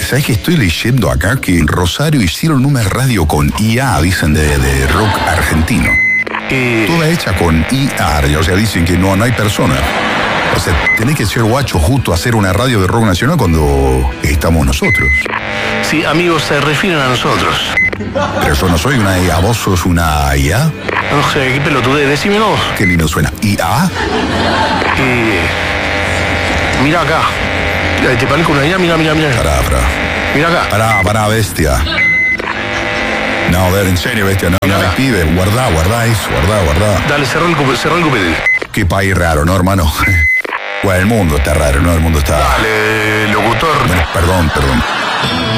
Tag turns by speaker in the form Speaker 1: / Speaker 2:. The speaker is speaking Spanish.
Speaker 1: ¿sabes que estoy leyendo acá que en Rosario hicieron una radio con IA, dicen, de rock argentino? Toda hecha con IA, o sea, dicen que no hay personas. O sea, tenés que ser guacho justo a hacer una radio de rock nacional cuando estamos nosotros.
Speaker 2: Sí, amigos, se refieren a nosotros.
Speaker 1: Pero yo no soy una IA, ¿vos sos una IA?
Speaker 2: No sé, qué pelotudez, decímelo.
Speaker 1: Qué lindo suena. ¿IA?
Speaker 2: Mira acá. ¿Te parezco una IA? Mira.
Speaker 1: Pará.
Speaker 2: Mira acá.
Speaker 1: Pará, bestia. No, a ver, en serio, bestia, no me pide. Guardá eso, guardá.
Speaker 2: Dale, cerrá el cupete.
Speaker 1: Qué país raro, ¿no, hermano? Bueno, el mundo está raro, ¿no? El mundo está...
Speaker 2: Dale, locutor.
Speaker 1: Bueno, perdón.